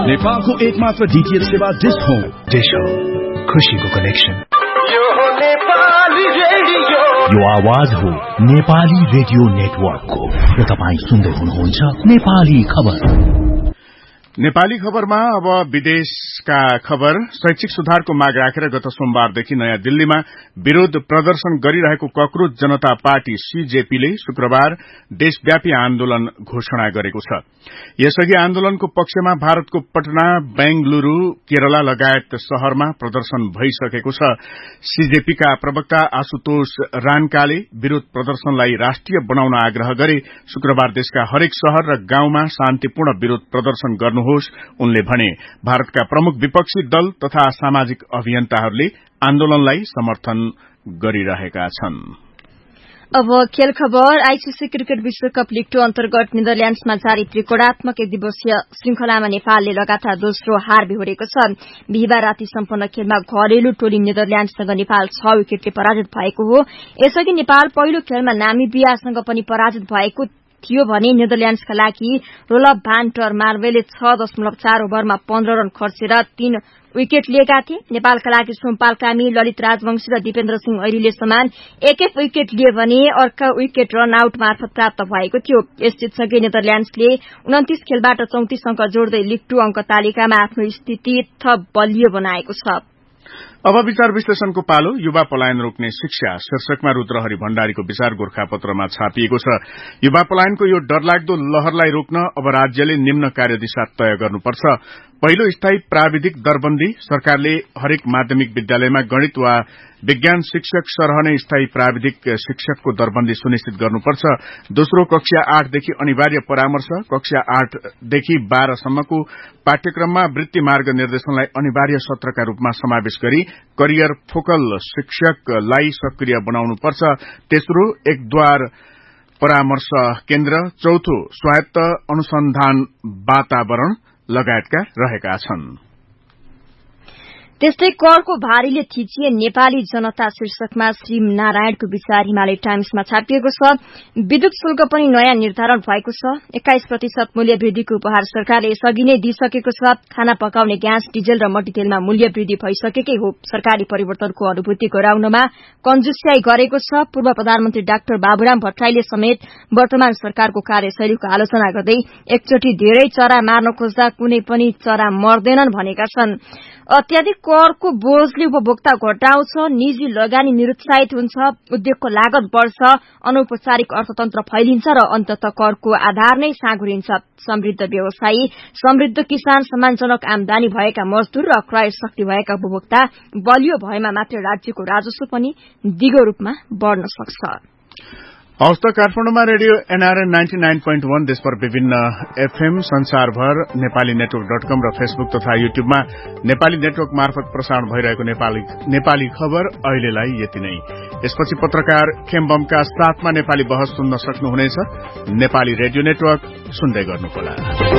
नेपालको एकमात्र डीटीएच सेवा डिश होम। डिश होम, खुशीको कनेक्सन। यो आवाज हो नेपाली रेडियो नेटवर्कको र तपाईँ सुन्दै हुनुहुन्छ नेपाली खबर। नेपाली खबरमा अब विदेशका खबर। शैक्षिक सुधारको माग राखेर गत सोमबारदेखि नयाँ दिल्लीमा विरोध प्रदर्शन गरिरहेको ककरोच जनता पार्टी सीजेपीले शुक्रबार देशव्यापी आन्दोलन घोषणा गरेको छ। यसअघि आन्दोलनको पक्षमा भारतको पटना, बेंगलुरू, केरला लगायत शहरमा प्रदर्शन भइसकेको छ। सीजेपीका प्रवक्ता आशुतोष रानकाले विरोध प्रदर्शनलाई राष्ट्रिय बनाउन आग्रह गरे। शुक्रबार देशका हरेक शहर र गाउँमा शान्तिपूर्ण विरोध प्रदर्शन गर्नुहोस् उनले भने। भारतका प्रमुख विपक्षी दल तथा सामाजिक अभियन्ताहरूले आन्दोलनलाई समर्थन गरिरहेका छन्। अब खेल खबर। आईसीसी क्रिकेट विश्वकप लीग 2 अन्तर्गत नेदरल्याण्ड्समा जारी त्रिकोणात्मक एक दिवसीय श्रृंखलामा नेपालले लगातार दोस्रो हार बेहोरेको छ। बिहिबार राति सम्पन्न खेलमा घरेलु टोली नेदरल्याण्डसँग नेपाल 6 विकेटले पराजित भएको हो। यसअघि नेपाल पहिलो खेलमा नामिबियासँग पनि पराजित भएको थियो भने नेदरल्याण्ड्सका लागि रोलब भान टर मार्वेले 6.4 ओभरमा 15 रन खर्चेर 3 विकेट लिएका थिए। नेपालका लागि सोमपाल कामी, ललित राजवंशी र दीपेन्द्र सिंह ऐरीले समान एक विकेट लिए भने अर्का विकेट रन आउट मार्फत प्राप्त भएको थियो। यस जितसँगै नेदरल्याण्ड्सले 29 खेलबाट 34 अंक जोड्दै लीग 2 अंक तालिकामा आफ्नो स्थिति थप बलियो बनाएको छ। अब विचार विश्लेषणको पालो। युवा पलायन रोक्ने शिक्षा शीर्षकमा रुद्रहरि भण्डारीको विचार गोर्खापत्रमा छापिएको छ। युवा पलायनको यो डरलाग्दो लहरलाई रोक्न अब राज्यले निम्न कार्यदिशा तय गर्नुपर्छ। पहिलो, स्थायी प्राविधिक दरबन्दी। सरकारले हरेक माध्यमिक विद्यालयमा गणित वा विज्ञान शिक्षक सरह नै स्थायी प्राविधिक शिक्षकको दरबन्दी सुनिश्चित गर्नुपर्छ। दोस्रो, कक्षा 8 देखि अनिवार्य परामर्श। कक्षा 8 देखि 12 सम्मको पाठ्यक्रममा वृत्ति मार्ग निर्देशनलाई अनिवार्य सत्रका रूपमा समावेश गरी करियर फोकल शिक्षकलाई सक्रिय बनाउनुपर्छ। तेस्रो, एक द्वार परामर्श केन्द्र। चौथो, स्वायत्त अनुसन्धान वातावरण लगायतका रहेका छन्। त्यस्तै करको भारीले थिचिए नेपाली जनता शीर्षकमा श्री नारायणको विचार हिमालय टाइम्समा छापिएको छ। विद्युत शुल्क पनि नयाँ निर्धारण भएको छ। 21% मूल्य वृद्धिको उपहार सरकारले यसअघि नै दिइसकेको छ। खाना पकाउने ग्यास, डिजेल र मट्टीतेलमा मूल्य वृद्धि भइसकेकै हो। सरकारी परिवर्तनको अनुभूति गराउनमा कन्जुस्याई गरेको छ। पूर्व प्रधानमन्त्री डाक्टर बाबुराम भट्टराईले समेत वर्तमान सरकारको कार्यशैलीको आलोचना गर्दै एकचोटि धेरै चरा मार्न खोज्दा कुनै पनि चरा मर्दैनन् भनेका छन्। अत्याधिक करको बोझले उपभोक्ता घटाउँछ, निजी लगानी निरुत्साहित हुन्छ, उद्योगको लागत बढ्छ, अनौपचारिक अर्थतन्त्र फैलिन्छ र अन्ततः करको आधार नै साँघुरिन्छ। समृद्ध व्यवसायी, समृद्ध किसान, सम्मानजनक आमदानी भएका मजदूर र क्रय शक्ति भएका उपभोक्ता बलियो भएमा मात्र राज्यको राजस्व पनि दिगो रूपमा बढ्न सक्छ। हवस् त काठमाडौँमा रेडियो एनआरएन 99.1 देशभर विभिन्न एफएम, संसारभर नेपाली नेटवर्क.com र फेसबुक तथा युट्युबमा नेपाली नेटवर्क मार्फत प्रसारण भइरहेको नेपाली खबर अहिलेलाई यति नै। यसपछि पत्रकार खेमबमका साथमा नेपाली बहस सुन्न सक्नुहुनेछ। नेपाली रेडियो नेटवर्क सुन्दै गर्नुहोला।